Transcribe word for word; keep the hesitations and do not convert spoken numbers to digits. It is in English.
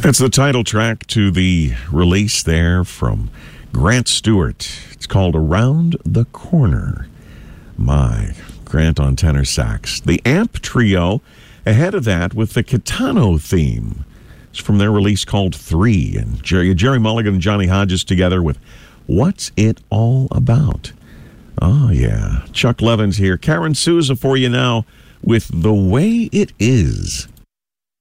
That's the title track to the release there from Grant Stewart. It's called Around the Corner. My, Grant on tenor sax. The Amp Trio ahead of that with the Kitano theme. It's from their release called Three. And Jerry, Jerry Mulligan and Johnny Hodges together with What's It All About? Oh, yeah. Chuck Levin's here. Karen Souza for you now with The Way It Is.